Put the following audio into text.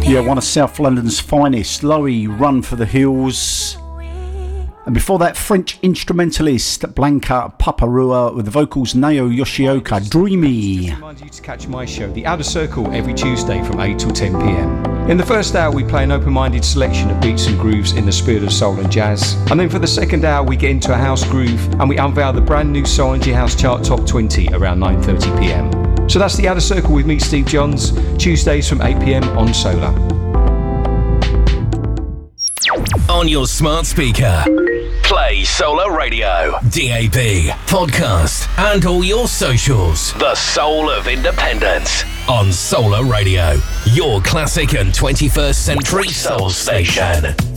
Yeah, one of South London's finest, Lowy, Run for the Hills. And before that, French instrumentalist Blanca Paparua with the vocals Nayo Yoshioka, Dreamy. I remind you to catch my show, The Outer Circle, every Tuesday from 8 till 10 p.m. In the first hour, we play an open-minded selection of beats and grooves in the spirit of soul and jazz. And then for the second hour, we get into a house groove and we unveil the brand new Solange House Chart Top 20 around 9:30 p.m. So that's The Outer Circle with me, Steve Johns, Tuesdays from 8 p.m. on Solar. On your smart speaker, play Solar Radio, DAB, podcast, and all your socials. The soul of independence on Solar Radio, your classic and 21st century soul station.